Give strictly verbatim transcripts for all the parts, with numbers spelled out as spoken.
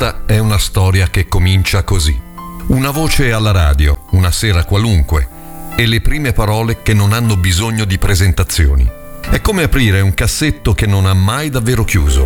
Questa è una storia che comincia così. Una voce alla radio, una sera qualunque, e le prime parole che non hanno bisogno di presentazioni. È come aprire un cassetto che non ha mai davvero chiuso.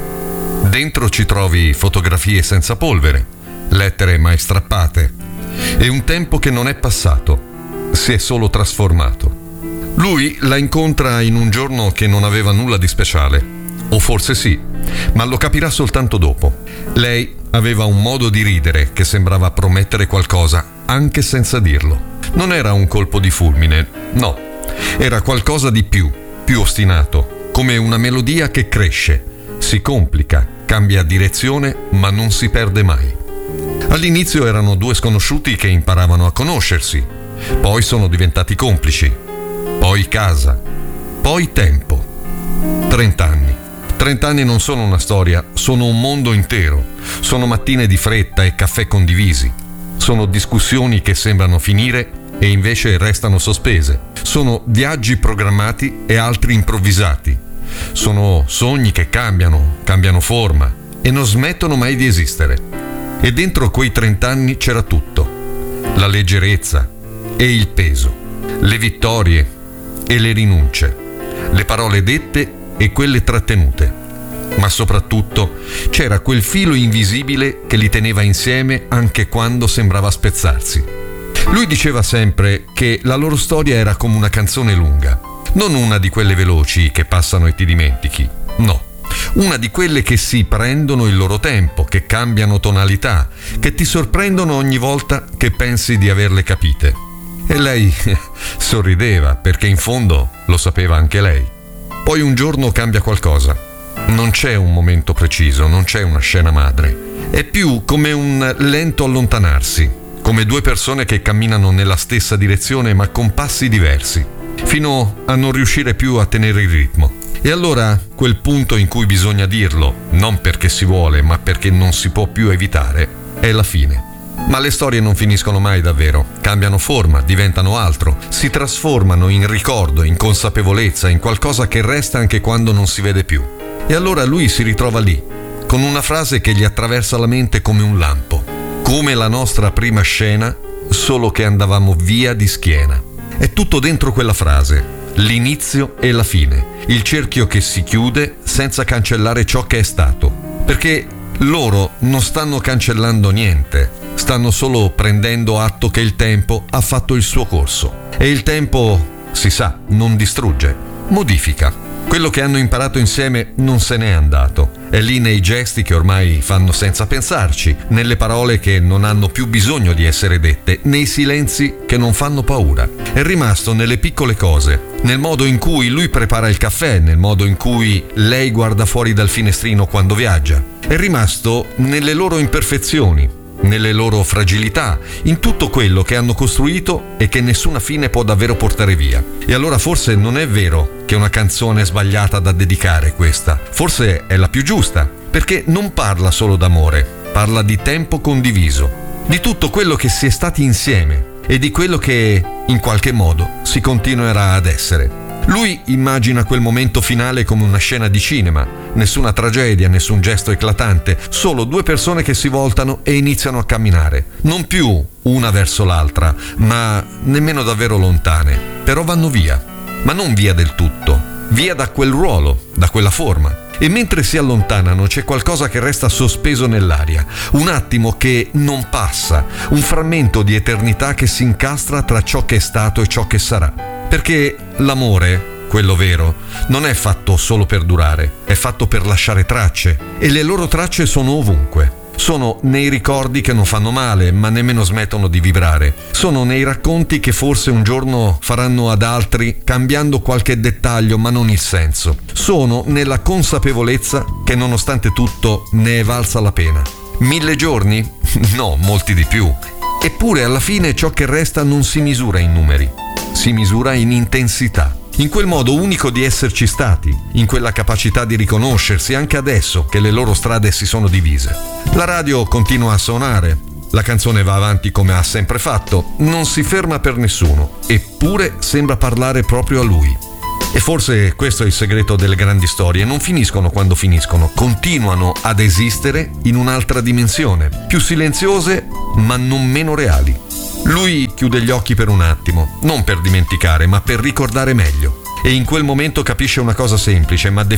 Dentro ci trovi fotografie senza polvere, lettere mai strappate e un tempo che non è passato, si è solo trasformato. Lui la incontra in un giorno che non aveva nulla di speciale, o forse sì, ma lo capirà soltanto dopo. Lei aveva un modo di ridere che sembrava promettere qualcosa anche senza dirlo. Non era un colpo di fulmine, no, era qualcosa di più, più ostinato, come una melodia che cresce, si complica, cambia direzione, ma non si perde mai. All'inizio erano due sconosciuti che imparavano a conoscersi, poi sono diventati complici, poi casa, poi tempo. Trent'anni. Trent'anni non sono una storia, sono un mondo intero. Sono mattine di fretta e caffè condivisi. Sono discussioni che sembrano finire e invece restano sospese. Sono viaggi programmati e altri improvvisati. Sono sogni che cambiano, cambiano forma e non smettono mai di esistere. E dentro quei trent'anni c'era tutto. La leggerezza e il peso, le vittorie e le rinunce, le parole dette e quelle trattenute, ma soprattutto c'era quel filo invisibile che li teneva insieme anche quando sembrava spezzarsi. Lui diceva sempre che la loro storia era come una canzone lunga, non una di quelle veloci che passano e ti dimentichi, no, una di quelle che si prendono il loro tempo, che cambiano tonalità, che ti sorprendono ogni volta che pensi di averle capite. E lei sorrideva, perché in fondo lo sapeva anche lei. Poi un giorno cambia qualcosa. Non c'è un momento preciso, non c'è una scena madre. È più come un lento allontanarsi, come due persone che camminano nella stessa direzione ma con passi diversi, fino a non riuscire più a tenere il ritmo. E allora quel punto in cui bisogna dirlo, non perché si vuole, ma perché non si può più evitare, è la fine. Ma le storie non finiscono mai davvero, cambiano forma, diventano altro, si trasformano in ricordo, in consapevolezza, in qualcosa che resta anche quando non si vede più. E allora lui si ritrova lì, con una frase che gli attraversa la mente come un lampo, come la nostra prima scena, solo che andavamo via di schiena. È tutto dentro quella frase, l'inizio e la fine, il cerchio che si chiude senza cancellare ciò che è stato, perché loro non stanno cancellando niente, stanno solo prendendo atto che il tempo ha fatto il suo corso. E il tempo, si sa, non distrugge, modifica. Quello che hanno imparato insieme non se n'è andato. È lì nei gesti che ormai fanno senza pensarci, nelle parole che non hanno più bisogno di essere dette, nei silenzi che non fanno paura. È rimasto nelle piccole cose, nel modo in cui lui prepara il caffè, nel modo in cui lei guarda fuori dal finestrino quando viaggia. È rimasto nelle loro imperfezioni, nelle loro fragilità, in tutto quello che hanno costruito e che nessuna fine può davvero portare via. E allora forse non è vero che una canzone è sbagliata da dedicare questa, forse è la più giusta, perché non parla solo d'amore, parla di tempo condiviso, di tutto quello che si è stati insieme e di quello che in qualche modo si continuerà ad essere. Lui immagina quel momento finale come una scena di cinema, nessuna tragedia, nessun gesto eclatante, solo due persone che si voltano e iniziano a camminare, non più una verso l'altra, ma nemmeno davvero lontane, però vanno via, ma non via del tutto, via da quel ruolo, da quella forma. E mentre si allontanano c'è qualcosa che resta sospeso nell'aria, un attimo che non passa, un frammento di eternità che si incastra tra ciò che è stato e ciò che sarà. Perché l'amore, quello vero, non è fatto solo per durare, è fatto per lasciare tracce, e le loro tracce sono ovunque. Sono nei ricordi che non fanno male, ma nemmeno smettono di vibrare. Sono nei racconti che forse un giorno faranno ad altri, cambiando qualche dettaglio, ma non il senso. Sono nella consapevolezza che nonostante tutto ne è valsa la pena. Mille giorni? No, molti di più. Eppure alla fine ciò che resta non si misura in numeri, si misura in intensità. In quel modo unico di esserci stati, in quella capacità di riconoscersi anche adesso che le loro strade si sono divise. La radio continua a suonare, la canzone va avanti come ha sempre fatto, non si ferma per nessuno, eppure sembra parlare proprio a lui. E forse questo è il segreto delle grandi storie: non finiscono quando finiscono, continuano ad esistere in un'altra dimensione, più silenziose ma non meno reali. Lui chiude gli occhi per un attimo, non per dimenticare, ma per ricordare meglio. E in quel momento capisce una cosa semplice ma